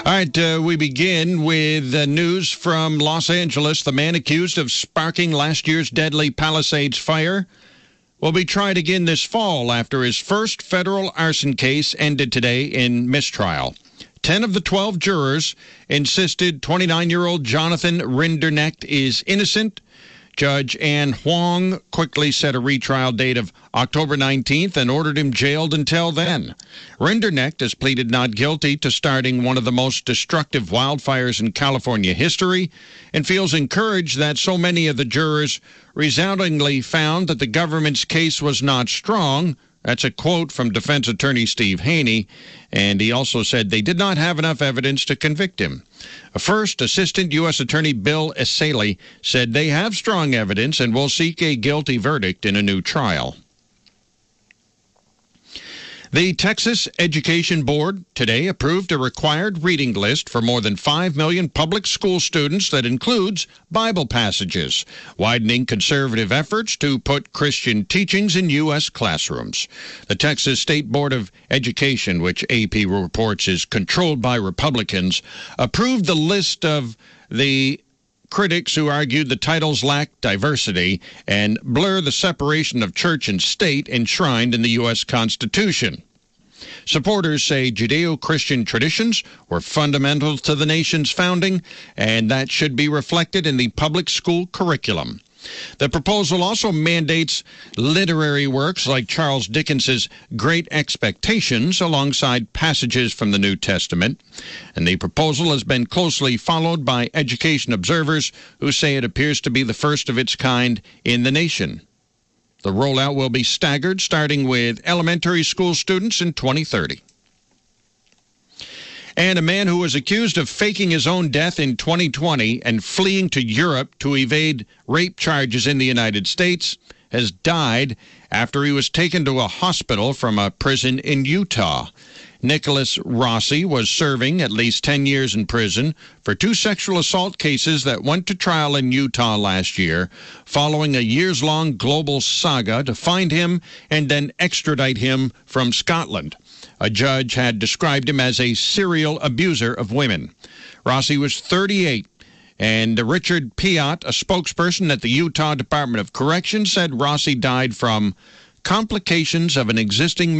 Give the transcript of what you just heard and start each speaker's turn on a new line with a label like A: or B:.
A: All right, we begin with news from Los Angeles. The man accused of sparking last year's deadly Palisades fire will be tried again this fall after his first federal arson case ended today in mistrial. 10 of the 12 jurors insisted 29-year-old Jonathan Rinderknecht is innocent. Judge Ann Huang quickly set a retrial date of October 19th and ordered him jailed until then. Rinderknecht has pleaded not guilty to starting one of the most destructive wildfires in California history and feels encouraged that so many of the jurors resoundingly found that the government's case was not strong. That's a quote from defense attorney Steve Haney, and he also said they did not have enough evidence to convict him. First, Assistant U.S. Attorney Bill Esseli said they have strong evidence and will seek a guilty verdict in a new trial. The Texas Education Board today approved a required reading list for more than 5 million public school students that includes Bible passages, widening conservative efforts to put Christian teachings in U.S. classrooms. The Texas State Board of Education, which AP reports is controlled by Republicans, approved the list of the critics who argued the titles lack diversity and blur the separation of church and state enshrined in the U.S. Constitution. Supporters say Judeo-Christian traditions were fundamental to the nation's founding, and that should be reflected in the public school curriculum. The proposal also mandates literary works like Charles Dickens's Great Expectations alongside passages from the New Testament. And the proposal has been closely followed by education observers who say it appears to be the first of its kind in the nation. The rollout will be staggered, starting with elementary school students in 2030. And a man who was accused of faking his own death in 2020 and fleeing to Europe to evade rape charges in the United States has died after he was taken to a hospital from a prison in Utah. Nicholas Rossi was serving at least 10 years in prison for 2 sexual assault cases that went to trial in Utah last year, following a years-long global saga to find him and then extradite him from Scotland. A judge had described him as a serial abuser of women. Rossi was 38, and Richard Piat, a spokesperson at the Utah Department of Corrections, said Rossi died from complications of an existing